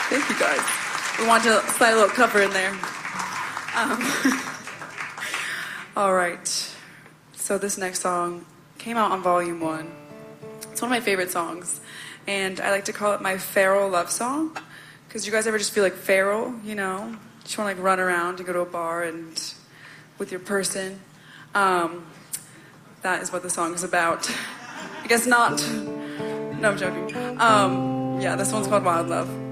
Thank you guys. We want to slide a little cover in there. All right. So this next song came out on Volume 1. It's one of my favorite songs. And I like to call it my feral love song. Because you guys ever just feel like feral, you know? Just want to like run around and go to a bar and with your person. That is what the song is about. I guess not. No, I'm joking. Yeah, this one's called Wild Love.